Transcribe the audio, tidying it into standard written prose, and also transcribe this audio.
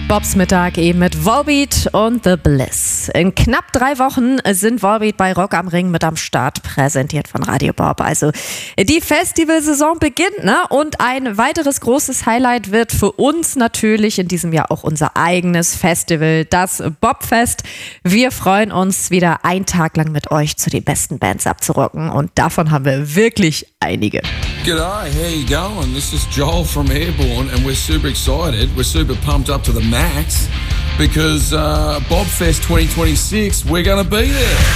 Bobs Mittag eben mit Volbeat und The Bliss. In knapp 3 Wochen sind Volbeat bei Rock am Ring mit am Start, präsentiert von Radio Bob. Also die Festivalsaison beginnt, ne? Und ein weiteres großes Highlight wird für uns natürlich in diesem Jahr auch unser eigenes Festival, das Bobfest. Wir freuen uns, wieder einen Tag lang mit euch zu den besten Bands abzurocken und davon haben wir wirklich einige. G'day, how you going? This is Joel from Airborne and we're super excited. We're super pumped up to the max because Bobfest 2026, we're going to be there.